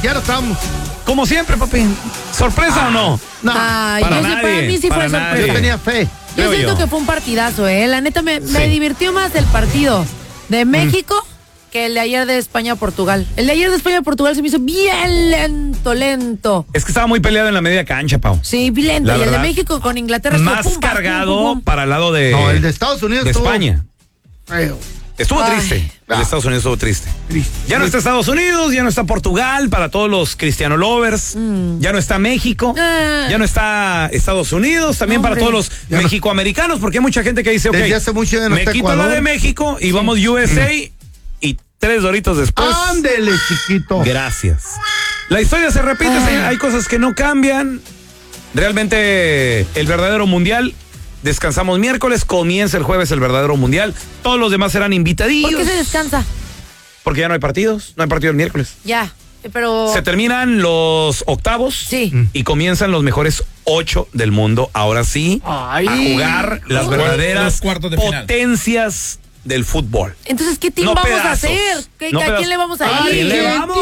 ya no estamos. Como siempre, papi. ¿Sorpresa o no? No, para mí sí fue sorpresa. yo tenía fe. Yo siento que fue un partidazo, La neta me divirtió más el partido de México que el de ayer de España-Portugal. El de ayer de España-Portugal se me hizo bien lento. Es que estaba muy peleado en la media cancha, Pau. Sí, bien lento. Y el de México con Inglaterra más cargado para el lado de... No, el de Estados Unidos de España. Feo. Estuvo triste. El de Estados Unidos estuvo triste. Ya no está Estados Unidos, ya no está Portugal para todos los Cristiano lovers. Ya no está México. Ya no está Estados Unidos. También para todos los mexicoamericanos, porque hay mucha gente que dice, desde hace mucho ya no me está quito Ecuador. la de México y vamos USA y 3 doritos después. Ándele, chiquito. Gracias. La historia se repite, hay cosas que no cambian. Realmente el verdadero mundial. Descansamos miércoles, comienza el jueves el verdadero mundial. Todos los demás serán invitadillos. ¿Por qué se descansa? Porque ya no hay partidos, no hay partido el miércoles. Ya, pero... Se terminan los octavos y comienzan los mejores 8 del mundo. Ahora sí, a jugar las verdaderas potencias del fútbol. Entonces, ¿qué team vamos a hacer? ¿A quién le vamos a ir? ¿Le vamos?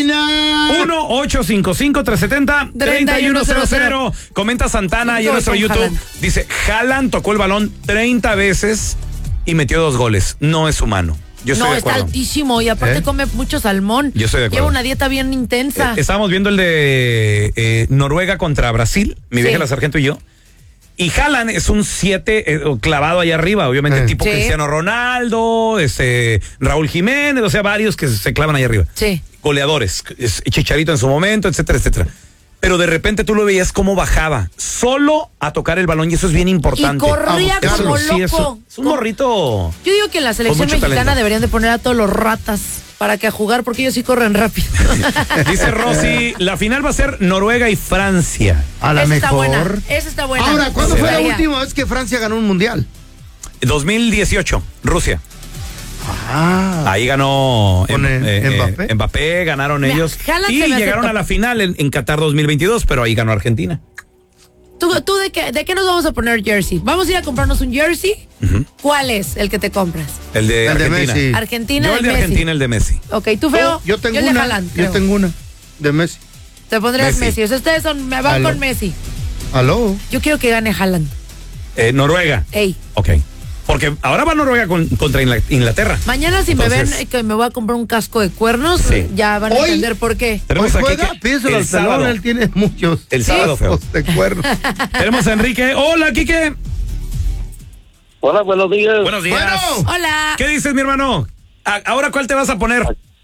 1-855-370-3100. Comenta Santana y en nuestro YouTube. Haaland. Dice, Haaland tocó el balón 30 veces y metió 2 goles. No es humano. Yo estoy de acuerdo. Está altísimo y aparte come mucho salmón. Yo estoy de acuerdo. Lleva una dieta bien intensa. Estábamos viendo el de Noruega contra Brasil, mi vieja la sargento y yo. Y Haaland es un 7 clavado allá arriba, obviamente, tipo Cristiano Ronaldo, Raúl Jiménez, o sea, varios que se clavan allá arriba. Sí. Goleadores, Chicharito en su momento, etcétera, etcétera. Pero de repente tú lo veías cómo bajaba, solo a tocar el balón, y eso es bien importante. Y corría como loco. Es un morrito. Yo digo que en la selección mexicana talento. deberían de poner a todos los ratas para que a jugar, porque ellos sí corren rápido. Dice Rosy, la final va a ser Noruega y Francia. A la mejor. Esa está buena. Ahora, ¿cuándo fue la última vez que Francia ganó un mundial? 2018, Rusia. Ahí ganó Mbappé. Mbappé, ganaron ellos. Haaland Y se me llegaron acepta. a la final en Qatar 2022, pero ahí ganó Argentina. ¿Tú de qué nos vamos a poner jersey? ¿Vamos a ir a comprarnos un jersey? ¿Cuál es el que te compras? El de Argentina. Messi. Argentina. Yo el de Messi. Argentina, el de Messi. Ok, tú feo. Yo tengo el de una. Haaland, Yo creo. tengo una de Messi. Te pondrías Messi. Messi. O sea, ustedes me van con Messi. ¿Aló? Yo quiero que gane Haaland. Noruega. Ey. Ok. Porque ahora va Noruega contra Inglaterra. Mañana si Entonces, me ven que me voy a comprar un casco de cuernos, ya van a Hoy- entender por qué. Tenemos Hoy aquí juega, pídeselo el al salón, sábado. él tiene muchos. El sábado, feo. De cuernos. Tenemos a Enrique. Hola, Quique. Hola, buenos días. Buenos días. Bueno. Hola. ¿Qué dices, mi hermano? ¿Ahora cuál te vas a poner?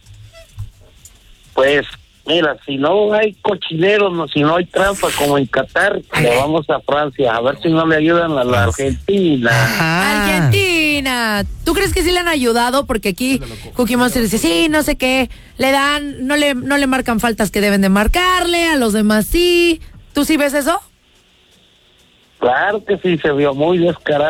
Pues, mira, si no hay cochineros, si no hay trampa como en Qatar, le vamos a Francia, a ver si no le ayudan a la Argentina. Argentina. ¿Tú crees que sí le han ayudado? Porque aquí Cookie Monster dice, sí, no sé qué, le dan, no le marcan faltas que deben de marcarle, a los demás sí. ¿Tú sí ves eso? Claro que sí, se vio muy descarado.